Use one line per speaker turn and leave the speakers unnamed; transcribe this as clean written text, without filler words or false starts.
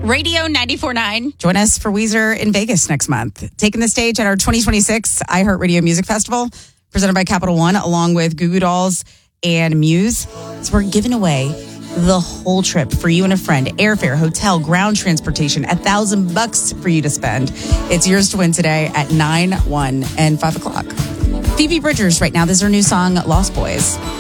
Radio 94.9.
Join us for Weezer in Vegas next month. Taking the stage at our 2026 iHeartRadio Music Festival, presented by Capital One, along with Goo Goo Dolls and Muse. So we're giving away the whole trip for you and a friend. Airfare, hotel, ground transportation, $1,000 for you to spend. It's yours to win today at 9, 1, and 5 o'clock. Phoebe Bridgers right now. This is her new song, Lost Boys.